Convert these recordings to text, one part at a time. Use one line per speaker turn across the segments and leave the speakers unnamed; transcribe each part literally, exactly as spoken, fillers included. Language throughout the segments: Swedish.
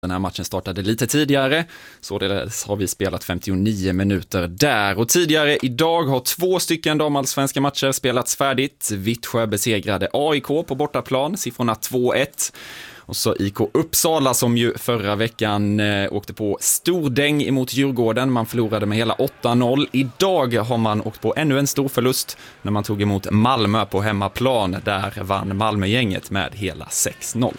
Den här matchen startade lite tidigare, så det har vi spelat femtionio minuter där. Och tidigare idag har två stycken damallsvenska matcher spelats färdigt. Vittsjö besegrade A I K på bortaplan, siffrorna två ett. Och så I K Uppsala som ju förra veckan eh, åkte på stordäng emot Djurgården. Man förlorade med hela åtta noll. Idag har man åkt på ännu en stor förlust när man tog emot Malmö på hemmaplan. Där vann Malmögänget med hela sex noll.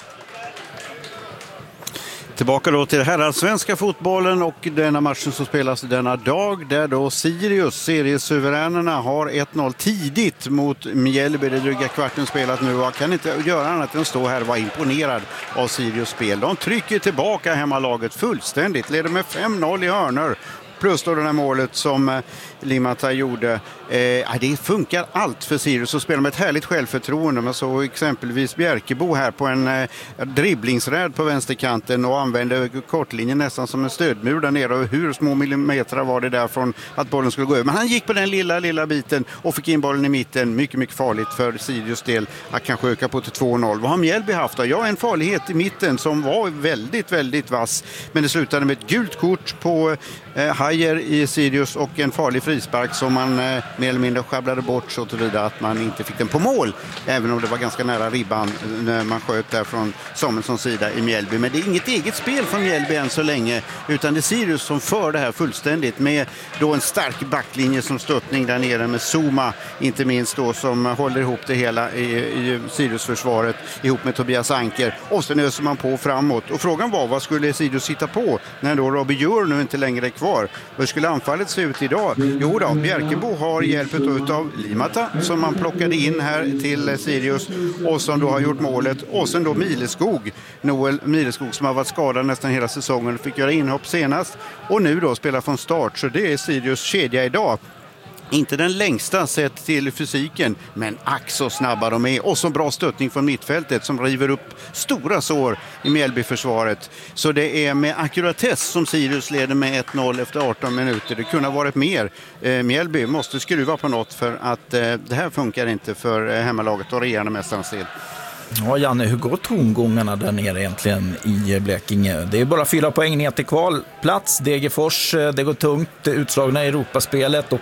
Tillbaka då till herrallsvenska fotbollen och denna matchen som spelas denna dag där då Sirius, seriesuveränerna, har ett noll tidigt mot Mjällby. Det dryga kvarten spelat nu och kan inte göra annat än stå här och vara imponerad av Sirius spel. De trycker tillbaka hemmalaget fullständigt, leder med fem noll i hörnor. Plus då det här målet som Limata gjorde. Eh, det funkar allt för Sirius och spelar med ett härligt självförtroende. Man såg exempelvis Bjärkebo här på en eh, dribblingsräd på vänsterkanten och använde kortlinjen nästan som en stödmur där nere. Och hur små millimeter var det där från att bollen skulle gå över. Men han gick på den lilla, lilla biten och fick in bollen i mitten. Mycket, mycket farligt för Sirius del att kanske öka på till två noll. Vad har Mjällby haft då? Ja, en farlighet i mitten som var väldigt, väldigt vass. Men det slutade med ett gult kort på eh, Hajer i Sirius och en farlig frispark som man eh, mer eller mindre sjabblade bort så tillvida att man inte fick den på mål, även om det var ganska nära ribban när man sköt där från Samuelssons sida i Mjällby. Men det är inget eget spel från Mjällby än så länge, utan det är Sirius som för det här fullständigt med då en stark backlinje som stöttning där nere med Zuma, inte minst då, som håller ihop det hela i, i Sirius-försvaret ihop med Tobias Anker. Och sen öser man på framåt. Och frågan var, vad skulle Sirius sitta på när då Robbie Djur nu inte längre är kvar? Hur skulle anfallet se ut idag? Jo då, Bjärkebo har hjälpet av Limata som man plockade in här till Sirius och som då har gjort målet. Och sen då Mileskog, Noel Mileskog, som har varit skadad nästan hela säsongen, fick göra inhopp senast och nu då spelar från start. Så det är Sirius kedja idag. Inte den längsta sett till fysiken, men ack så snabba de är. Och så bra stöttning från mittfältet som river upp stora sår i Mjällby-försvaret. Så det är med akkuratess som Sirius leder med ett noll efter arton minuter. Det kunde ha varit mer. Eh, Mjällby måste skruva på något för att eh, det här funkar inte för eh, hemmalaget och regerande mästarens del.
Ja, Janne, hur går tongångarna där nere egentligen i Blekinge? Det är bara fyra poäng ner till kvalplats. Degerfors, det går tungt, utslagna i Europaspelet och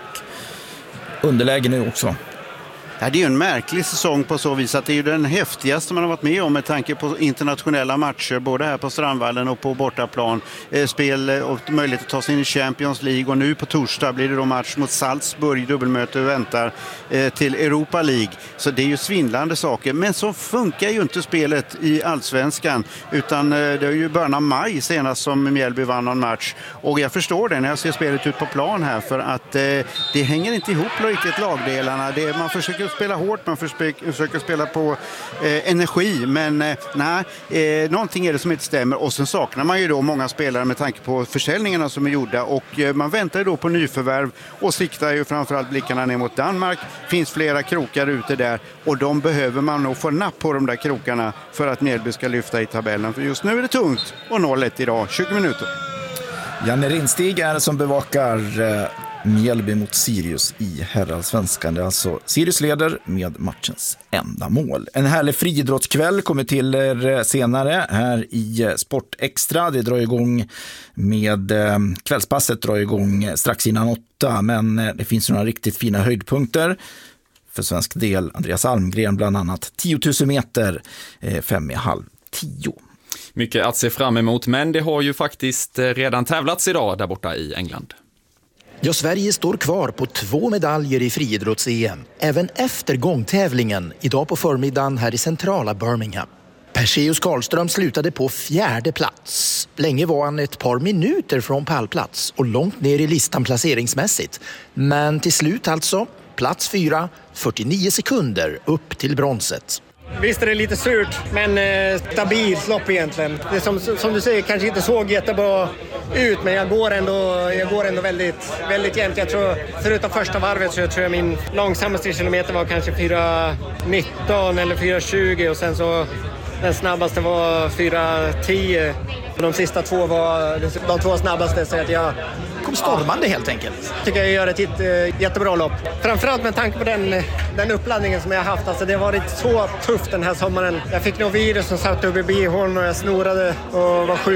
underläge nu också.
Ja, det är ju en märklig säsong på så vis att det är ju den häftigaste man har varit med om med tanke på internationella matcher, både här på Strandvallen och på bortaplan. Eh, spel och möjlighet att ta sig in i Champions League, och nu på torsdag blir det då match mot Salzburg, dubbelmöte och väntar eh, till Europa League. Så det är ju svindlande saker, men så funkar ju inte spelet i Allsvenskan, utan eh, det är ju början av maj senast som Mjällby vann någon match. Och jag förstår det när jag ser spelet ut på plan här, för att eh, det hänger inte ihop riktigt lagdelarna. Det, man försöker spela hårt, man försöker spela på eh, energi, men eh, nej, eh, någonting är det som inte stämmer. Och sen saknar man ju då många spelare med tanke på försäljningarna som är gjorda, och eh, man väntar ju då på nyförvärv och siktar ju framförallt blickarna ner mot Danmark. Finns flera krokar ute där, och de behöver man nog få napp på de där krokarna för att Mjällby ska lyfta i tabellen, för just nu är det tungt och noll ett idag, tjugo minuter.
Janne Rinstig är det som bevakar eh... Mjällby mot Sirius i herrallsvenskan. Det är alltså Sirius leder med matchens enda mål. En härlig friidrottskväll kommer till er senare här i Sport Extra. Det drar igång med kvällspasset drar igång strax innan åtta, men det finns några riktigt fina höjdpunkter. För svensk del Andreas Almgren bland annat tio tusen meter fem i halv tio.
Mycket att se fram emot, men det har ju faktiskt redan tävlats idag där borta i England.
Ja, Sverige står kvar på två medaljer i friidrotts-E M, även efter gångtävlingen idag på förmiddagen här i centrala Birmingham. Perseus Karlström slutade på fjärde plats. Länge var han ett par minuter från pallplats och långt ner i listan placeringsmässigt. Men till slut alltså, plats fyra, fyrtionio sekunder upp till bronset.
Visst är det lite surt, men eh, stabilt lopp egentligen. Det som, som du säger kanske inte såg jättebra ut, men jag går ändå, jag går ändå väldigt, väldigt jämnt. Jag tror, förutom första varvet så jag tror jag min långsammaste kilometer var kanske fyra nitton eller fyra tjugo, och sen så den snabbaste var fyra tio. De sista två var de två snabbaste, så att jag
kom stormande helt enkelt.
Tycker jag gör ett jätte, jättebra lopp. Framförallt med tanke på den, den uppladdningen som jag har haft. Alltså det har varit så tufft den här sommaren. Jag fick nog virus som satt upp i bihållen och jag snorade och var sjuk.